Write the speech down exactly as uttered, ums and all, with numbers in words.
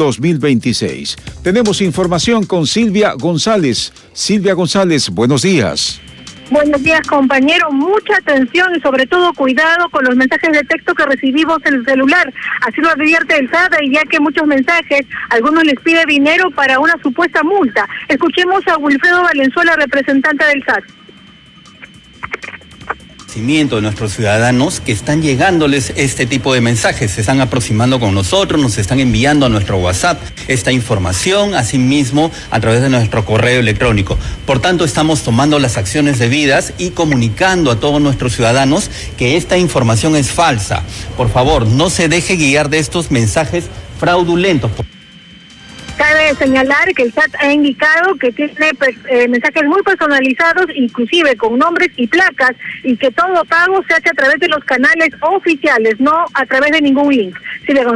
dos mil veintiséis. Tenemos información con Silvia González. Silvia González, buenos días. Buenos días, compañero. Mucha atención y sobre todo cuidado con los mensajes de texto que recibimos en el celular. Así lo advierte el S A T, ya que muchos mensajes, algunos les pide dinero para una supuesta multa. Escuchemos a Wilfredo Valenzuela, representante del S A T. De nuestros ciudadanos que están llegándoles este tipo de mensajes, se están aproximando con nosotros, nos están enviando a nuestro WhatsApp esta información, asimismo a través de nuestro correo electrónico. Por tanto, estamos tomando las acciones debidas y comunicando a todos nuestros ciudadanos que esta información es falsa. Por favor, no se deje guiar de estos mensajes fraudulentos. Cabe señalar que el S A T ha indicado que tiene eh, mensajes muy personalizados, inclusive con nombres y placas, y que todo pago se hace a través de los canales oficiales, no a través de ningún link. Si